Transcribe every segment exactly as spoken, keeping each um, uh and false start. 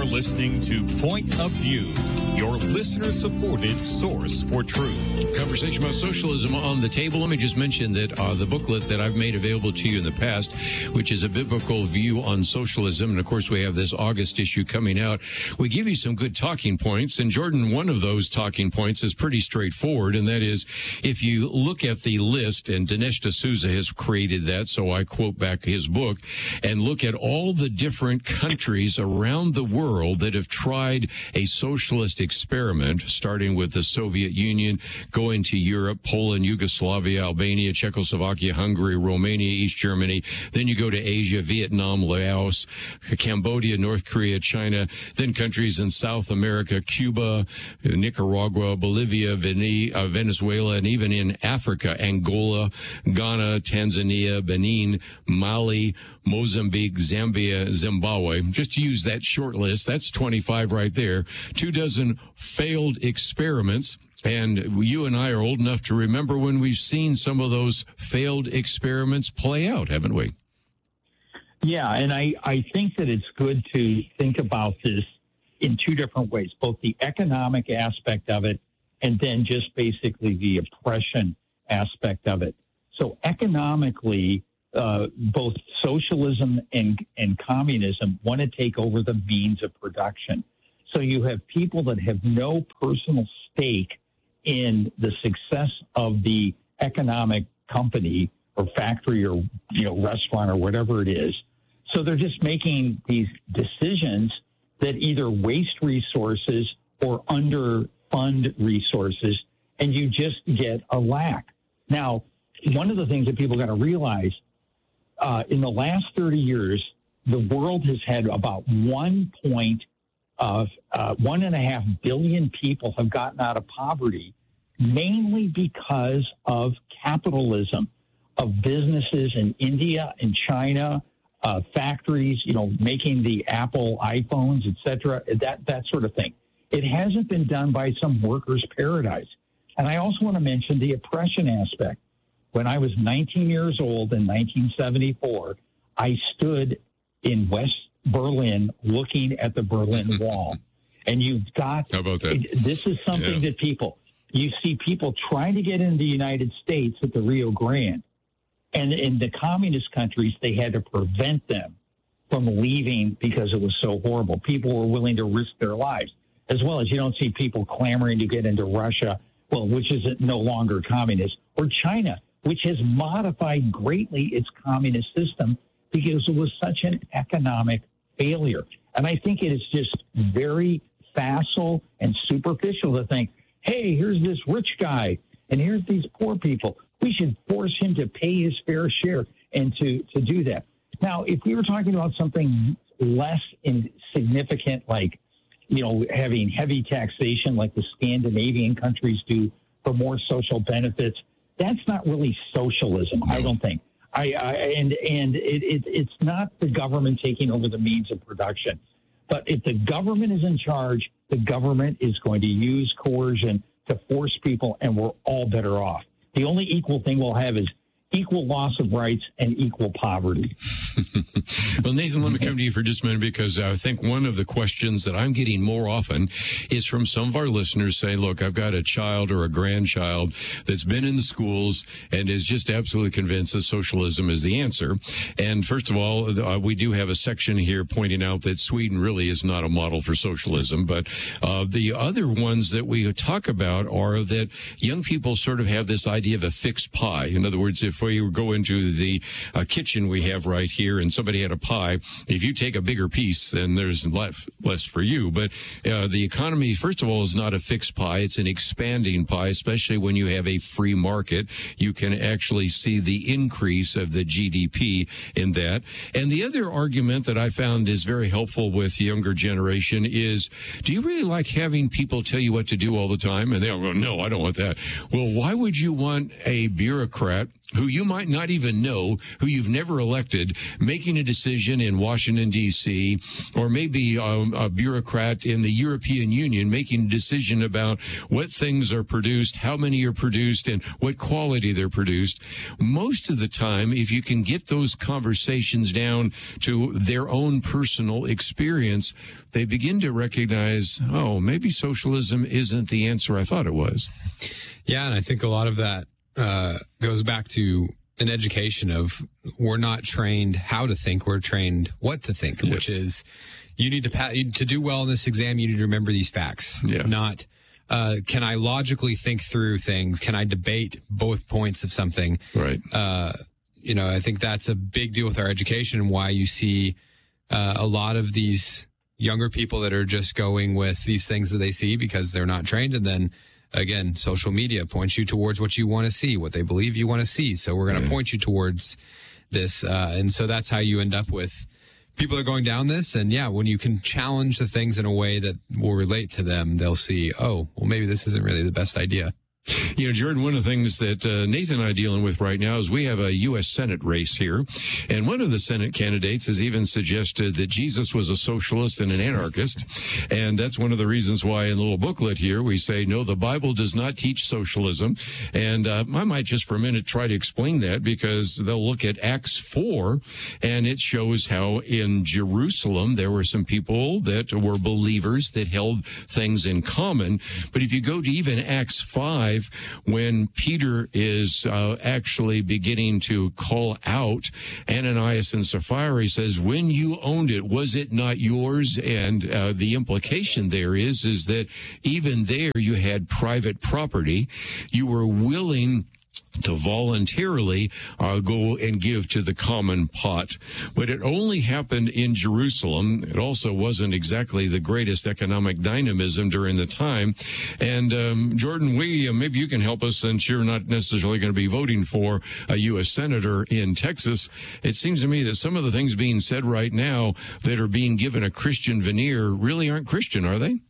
listening to Point of View, your listener-supported source for truth. Conversation about socialism on the table. Let me just mention that uh, the booklet that I've made available to you in the past, which is a biblical view on socialism, and of course we have this August issue coming out, we give you some good talking points. And Jordan, one of those talking points is pretty straightforward, and that is if you look at the list, and Dinesh D'Souza has created that, so I quote back his book, and look at all the different countries around the world that have tried a socialist experiment, starting with the Soviet Union, going to Europe, Poland, Yugoslavia, Albania, Czechoslovakia, Hungary, Romania, East Germany. Then you go to Asia, Vietnam, Laos, Cambodia, North Korea, China, then countries in South America, Cuba, Nicaragua, Bolivia, Venezuela, and even in Africa, Angola, Ghana, Tanzania, Benin, Mali, Mozambique, Zambia, Zimbabwe. Just to use that short list, that's twenty-five right there. Two dozen failed experiments. And you and I are old enough to remember when we've seen some of those failed experiments play out, haven't we? Yeah, and I, I think that it's good to think about this in two different ways, both the economic aspect of it and then just basically the oppression aspect of it. So economically, uh, both socialism and, and communism want to take over the means of production. So you have people that have no personal stake in the success of the economic company or factory or, you know, restaurant or whatever it is. So they're just making these decisions that either waste resources or underfund resources, and you just get a lack. Now, one of the things that people got to realize, uh, in the last thirty years, the world has had about one point of uh, one and a half billion people have gotten out of poverty, mainly because of capitalism, of businesses in India and China, uh, factories, you know, making the Apple iPhones, et cetera, that, that sort of thing. It hasn't been done by some workers' paradise. And I also want to mention the oppression aspect. When I was nineteen years old in nineteen seventy-four, I stood in West Berlin looking at the Berlin Wall. And you've got, how about that? This is something yeah. that people, you see people trying to get into the United States at the Rio Grande. And in the communist countries, they had to prevent them from leaving because it was so horrible. People were willing to risk their lives, as well as you don't see people clamoring to get into Russia, well, which is no longer communist, or China, which has modified greatly its communist system because it was such an economic failure. And I think it is just very facile and superficial to think, hey, here's this rich guy, and here's these poor people. We should force him to pay his fair share and to, to do that. Now, if we were talking about something less insignificant, like, you know, having heavy taxation like the Scandinavian countries do for more social benefits, that's not really socialism, I don't think. I, I and and it, it it's not the government taking over the means of production. But if the government is in charge, the government is going to use coercion to force people, and we're all better off. The only equal thing we'll have is equal loss of rights and equal poverty. Well, Nathan, let me come to you for just a minute, because I think one of the questions that I'm getting more often is from some of our listeners saying, look, I've got a child or a grandchild that's been in the schools and is just absolutely convinced that socialism is the answer. And first of all, uh, we do have a section here pointing out that Sweden really is not a model for socialism. But uh, the other ones that we talk about are that young people sort of have this idea of a fixed pie. In other words, if we go into the uh, kitchen we have right here and somebody had a pie, if you take a bigger piece, then there's less, less for you. But uh, the economy, first of all, is not a fixed pie. It's an expanding pie, especially when you have a free market. You can actually see the increase of the G D P in that. And the other argument that I found is very helpful with the younger generation is, do you really like having people tell you what to do all the time? And they'll go, no, I don't want that. Well, why would you want a bureaucrat who you might not even know, who you've never elected, making a decision in Washington, D C, or maybe a, a bureaucrat in the European Union making a decision about what things are produced, how many are produced, and what quality they're produced. Most of the time, if you can get those conversations down to their own personal experience, they begin to recognize, oh, maybe socialism isn't the answer I thought it was. Yeah, and I think a lot of that uh, goes back to an education of we're not trained how to think, we're trained what to think, yes. which is you need to pa- to do well in this exam, you need to remember these facts, yeah. not uh, can I logically think through things, can I debate both points of something. Right. Uh, you know, I think that's a big deal with our education and why you see uh, a lot of these younger people that are just going with these things that they see because they're not trained. And then again, social media points you towards what you want to see, what they believe you want to see. So we're going to yeah. point you towards this. Uh, and so that's how you end up with people are going down this. And yeah, when you can challenge the things in a way that will relate to them, they'll see, oh, well, maybe this isn't really the best idea. You know, Jordan, one of the things that uh, Nathan and I are dealing with right now is we have a U S Senate race here. And one of the Senate candidates has even suggested that Jesus was a socialist and an anarchist. And that's one of the reasons why in the little booklet here we say, no, the Bible does not teach socialism. And uh, I might just for a minute try to explain that because they'll look at Acts four and it shows how in Jerusalem there were some people that were believers that held things in common. But if you go to even Acts five, when Peter is uh, actually beginning to call out Ananias and Sapphira, he says, when you owned it, was it not yours? And uh, the implication there is, is that even there you had private property. You were willing to voluntarily uh, go and give to the common pot. But it only happened in Jerusalem. It also wasn't exactly the greatest economic dynamism during the time. And um, Jordan, we uh, maybe you can help us since you're not necessarily going to be voting for a U S senator in Texas. It seems to me that some of the things being said right now that are being given a Christian veneer really aren't Christian, are they?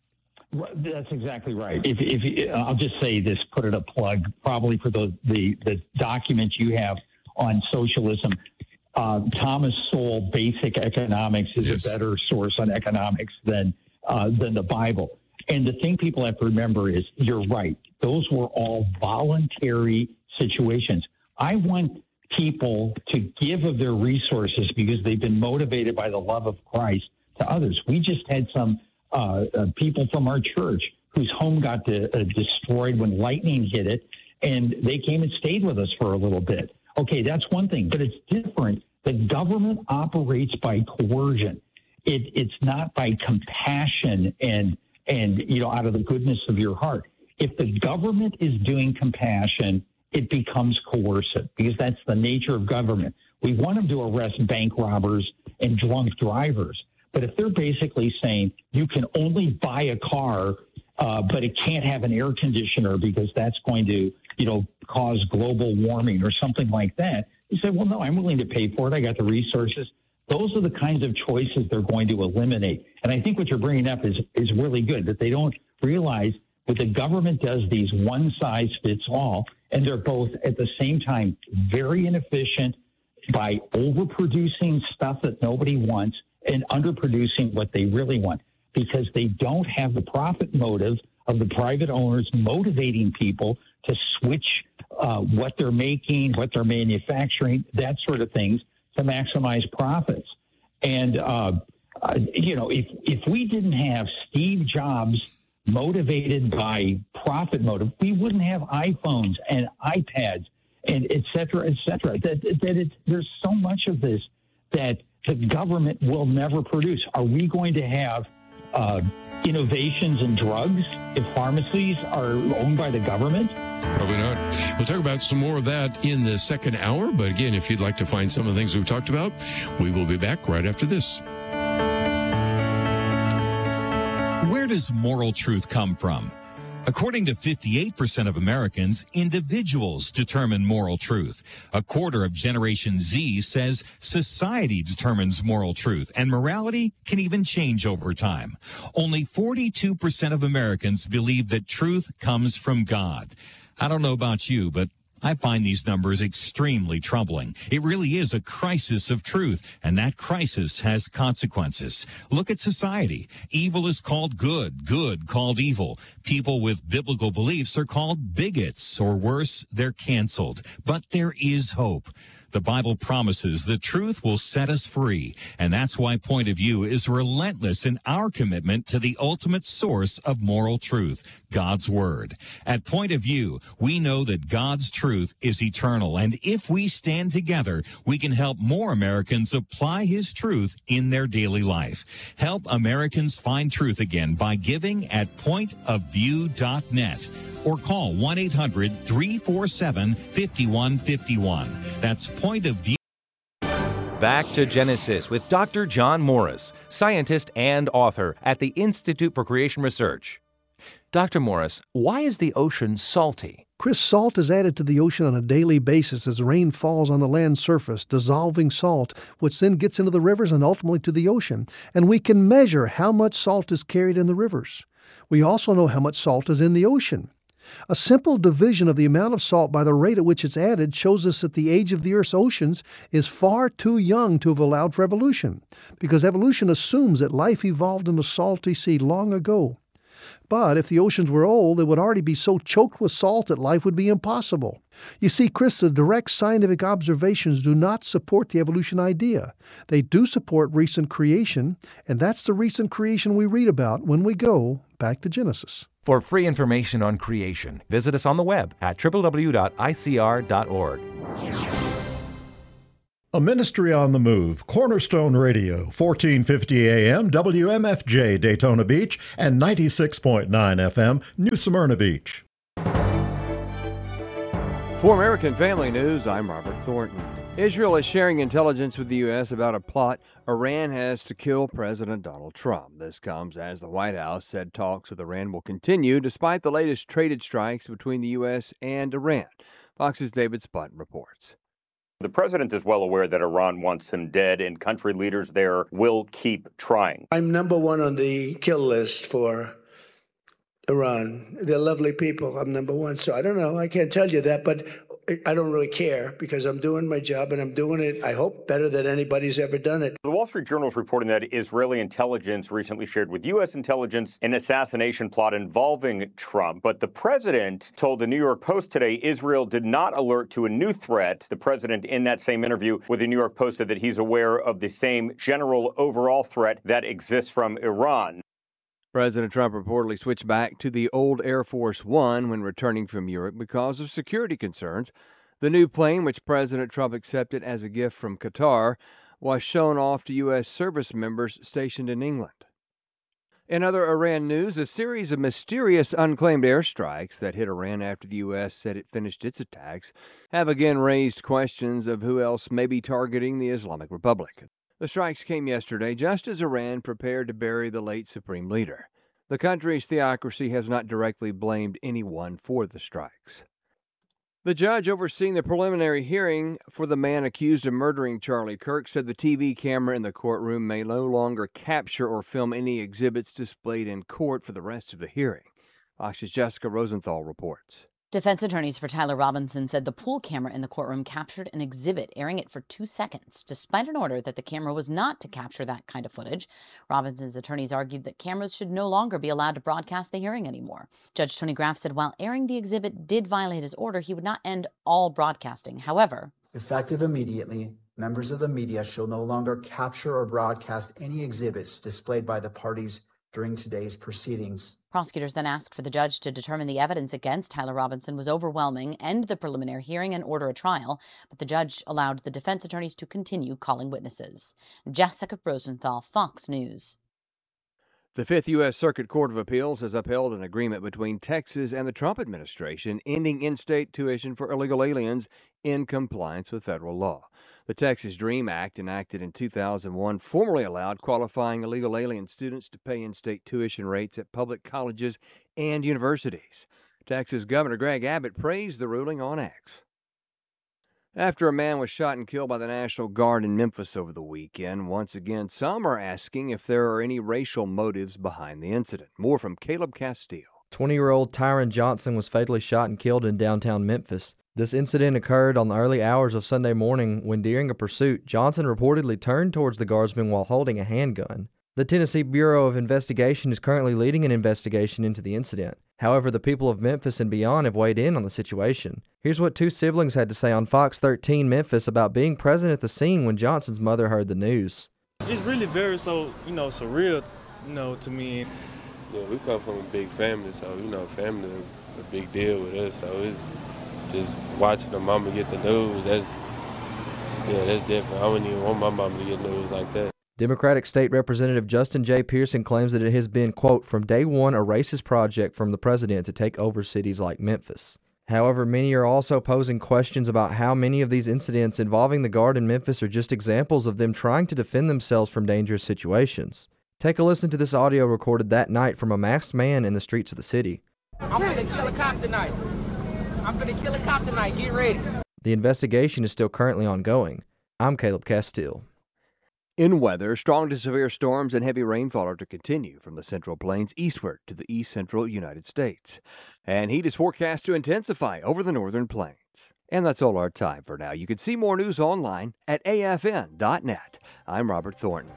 That's exactly right. If, if I'll just say this, put it a plug, probably for the the, the documents you have on socialism. Uh, Thomas Sowell, Basic Economics, is yes. a better source on economics than uh, than the Bible. And the thing people have to remember is, you're right. Those were all voluntary situations. I want people to give of their resources because they've been motivated by the love of Christ to others. We just had some Uh, uh, people from our church whose home got to, uh, destroyed when lightning hit it, and they came and stayed with us for a little bit. Okay, that's one thing, but it's different. The government operates by coercion. It, it's not by compassion and, and, you know, out of the goodness of your heart. If the government is doing compassion, it becomes coercive because that's the nature of government. We want them to arrest bank robbers and drunk drivers. But if they're basically saying you can only buy a car, uh, but it can't have an air conditioner because that's going to, you know, cause global warming or something like that, you say, well, no, I'm willing to pay for it. I got the resources. Those are the kinds of choices they're going to eliminate. And I think what you're bringing up is, is really good, that they don't realize that the government does these one size fits all, and they're both at the same time very inefficient by overproducing stuff that nobody wants and underproducing what they really want because they don't have the profit motive of the private owners motivating people to switch uh, what they're making, what they're manufacturing, that sort of things to maximize profits. And, uh, uh, you know, if, if we didn't have Steve Jobs motivated by profit motive, we wouldn't have iPhones and iPads and et cetera, et cetera. That, that it's, there's so much of this that the government will never produce. Are we going to have uh, innovations in drugs if pharmacies are owned by the government? Probably not. We'll talk about some more of that in the second hour. But again, if you'd like to find some of the things we've talked about, we will be back right after this. Where does moral truth come from? According to fifty-eight percent of Americans, individuals determine moral truth. A quarter of Generation Z says society determines moral truth, and morality can even change over time. Only forty-two percent of Americans believe that truth comes from God. I don't know about you, but I find these numbers extremely troubling. It really is a crisis of truth, and that crisis has consequences. Look at society. Evil is called good, good called evil. People with biblical beliefs are called bigots, or worse, they're canceled. But there is hope. The Bible promises the truth will set us free, and that's why Point of View is relentless in our commitment to the ultimate source of moral truth, God's Word. At Point of View, we know that God's truth is eternal, and if we stand together, we can help more Americans apply His truth in their daily life. Help Americans find truth again by giving at point of view dot net. Or call one eight hundred three four seven five one five one. That's Point of View. Back to Genesis with Doctor John Morris, scientist and author at the Institute for Creation Research. Doctor Morris, why is the ocean salty? Chris, salt is added to the ocean on a daily basis as rain falls on the land surface, dissolving salt, which then gets into the rivers and ultimately to the ocean. And we can measure how much salt is carried in the rivers. We also know how much salt is in the ocean. A simple division of the amount of salt by the rate at which it's added shows us that the age of the Earth's oceans is far too young to have allowed for evolution, because evolution assumes that life evolved in a salty sea long ago. But if the oceans were old, they would already be so choked with salt that life would be impossible. You see, Chris, the direct scientific observations do not support the evolution idea. They do support recent creation, and that's the recent creation we read about when we go back to Genesis. For free information on creation, visit us on the web at w w w dot i c r dot org. A ministry on the move, Cornerstone Radio, fourteen fifty A M, W M F J Daytona Beach, and ninety-six point nine F M, New Smyrna Beach. For American Family News, I'm Robert Thornton. Israel is sharing intelligence with the U S about a plot Iran has to kill President Donald Trump. This comes as the White House said talks with Iran will continue despite the latest traded strikes between the U S and Iran. Fox's David Sputton reports. The president is well aware that Iran wants him dead, and country leaders there will keep trying. I'm number one on the kill list for Iran. They're lovely people. I'm number one. So I don't know. I can't tell you that, but I don't really care because I'm doing my job and I'm doing it, I hope, better than anybody's ever done it. The Wall Street Journal is reporting that Israeli intelligence recently shared with U S intelligence an assassination plot involving Trump. But the president told the New York Post today Israel did not alert to a new threat. The president, in that same interview with the New York Post, said that he's aware of the same general overall threat that exists from Iran. President Trump reportedly switched back to the old Air Force One when returning from Europe because of security concerns. The new plane, which President Trump accepted as a gift from Qatar, was shown off to U S service members stationed in England. In other Iran news, a series of mysterious unclaimed airstrikes that hit Iran after the U S said it finished its attacks have again raised questions of who else may be targeting the Islamic Republic. The strikes came yesterday just as Iran prepared to bury the late supreme leader. The country's theocracy has not directly blamed anyone for the strikes. The judge overseeing the preliminary hearing for the man accused of murdering Charlie Kirk said the T V camera in the courtroom may no longer capture or film any exhibits displayed in court for the rest of the hearing. Fox's Jessica Rosenthal reports. Defense attorneys for Tyler Robinson said the pool camera in the courtroom captured an exhibit, airing it for two seconds, despite an order that the camera was not to capture that kind of footage. Robinson's attorneys argued that cameras should no longer be allowed to broadcast the hearing anymore. Judge Tony Graff said while airing the exhibit did violate his order, he would not end all broadcasting. However, effective immediately, members of the media shall no longer capture or broadcast any exhibits displayed by the parties during today's proceedings. Prosecutors then asked for the judge to determine the evidence against Tyler Robinson was overwhelming, end the preliminary hearing, and order a trial, but the judge allowed the defense attorneys to continue calling witnesses. Jessica Rosenthal, Fox News. The Fifth U S. Circuit Court of Appeals has upheld an agreement between Texas and the Trump administration ending in-state tuition for illegal aliens in compliance with federal law. The Texas DREAM Act, enacted in two thousand one, formerly allowed qualifying illegal alien students to pay in-state tuition rates at public colleges and universities. Texas Governor Greg Abbott praised the ruling on X. After a man was shot and killed by the National Guard in Memphis over the weekend, once again, some are asking if there are any racial motives behind the incident. More from Caleb Castile. twenty-year-old Tyron Johnson was fatally shot and killed in downtown Memphis. This incident occurred on the early hours of Sunday morning when, during a pursuit, Johnson reportedly turned towards the guardsman while holding a handgun. The Tennessee Bureau of Investigation is currently leading an investigation into the incident. However, the people of Memphis and beyond have weighed in on the situation. Here's what two siblings had to say on Fox thirteen Memphis about being present at the scene when Johnson's mother heard the news. It's really very so, you know, surreal, you know, to me. Yeah, we come from a big family, so, you know, family is a big deal with us, so it's just watching the mama get the news, that's, yeah, that's different. I wouldn't even want my mama to get news like that. Democratic State Representative Justin J. Pearson claims that it has been, quote, from day one a racist project from the president to take over cities like Memphis. However, many are also posing questions about how many of these incidents involving the Guard in Memphis are just examples of them trying to defend themselves from dangerous situations. Take a listen to this audio recorded that night from a masked man in the streets of the city. I'm finna kill a cop tonight. I'm finna kill a cop tonight. Get ready. The investigation is still currently ongoing. I'm Caleb Castile. In weather, strong to severe storms and heavy rainfall are to continue from the Central Plains eastward to the east central United States. And heat is forecast to intensify over the northern plains. And that's all our time for now. You can see more news online at A F N dot net. I'm Robert Thornton.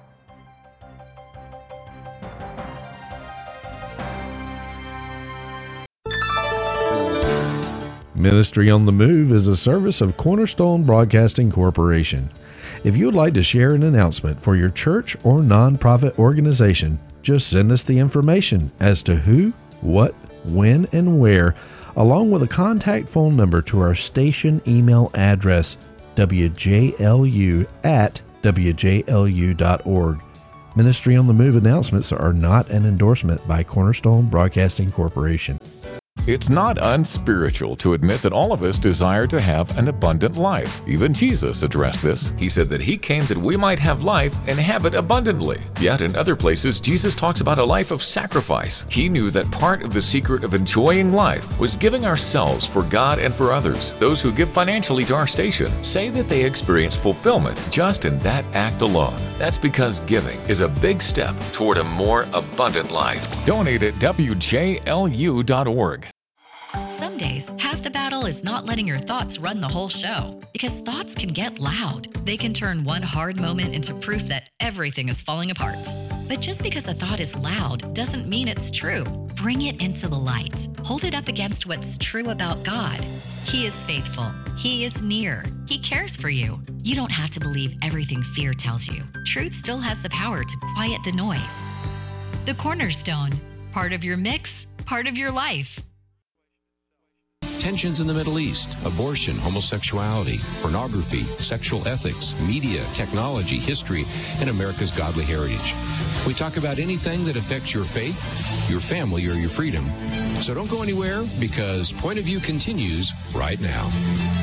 Ministry on the Move is a service of Cornerstone Broadcasting Corporation. If you would like to share an announcement for your church or nonprofit organization, just send us the information as to who, what, when, and where, along with a contact phone number to our station email address, w j l u at w j l u dot org. Ministry on the Move announcements are not an endorsement by Cornerstone Broadcasting Corporation. It's not unspiritual to admit that all of us desire to have an abundant life. Even Jesus addressed this. He said that he came that we might have life and have it abundantly. Yet in other places, Jesus talks about a life of sacrifice. He knew that part of the secret of enjoying life was giving ourselves for God and for others. Those who give financially to our station say that they experience fulfillment just in that act alone. That's because giving is a big step toward a more abundant life. Donate at w j l u dot org. Some days, half the battle is not letting your thoughts run the whole show. Because thoughts can get loud. They can turn one hard moment into proof that everything is falling apart. But just because a thought is loud doesn't mean it's true. Bring it into the light. Hold it up against what's true about God. He is faithful. He is near. He cares for you. You don't have to believe everything fear tells you. Truth still has the power to quiet the noise. The Cornerstone. Part of your mix, part of your life. Tensions in the Middle East, abortion, homosexuality, pornography, sexual ethics, media, technology, history, and America's godly heritage. We talk about anything that affects your faith, your family, or your freedom. So don't go anywhere, because Point of View continues right now.